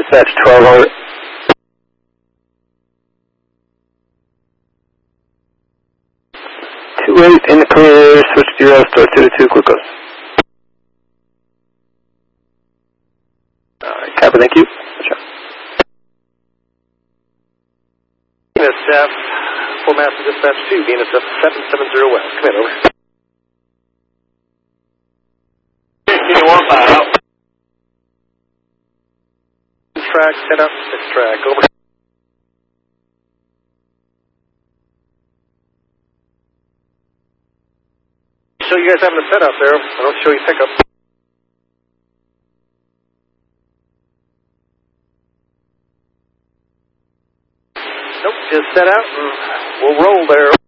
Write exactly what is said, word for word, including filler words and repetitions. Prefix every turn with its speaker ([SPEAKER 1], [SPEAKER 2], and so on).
[SPEAKER 1] Dispatch twelve over. two eight in the clear, switch zero, store two to two, glucose. Alright, copy, thank you.
[SPEAKER 2] Venus F, full master dispatch two, Venus F seven seven zero west. Come in, over. fifteen one five out. Track, set up, six track, over. So you guys having a setup there. I don't show you pickup. Nope, just set out and we'll roll there.